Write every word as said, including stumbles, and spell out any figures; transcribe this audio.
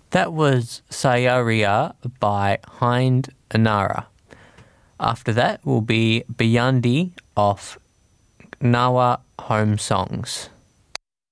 That was Sayaria by Hind Anara. After that will be Biyandi off Nawa Home Songs.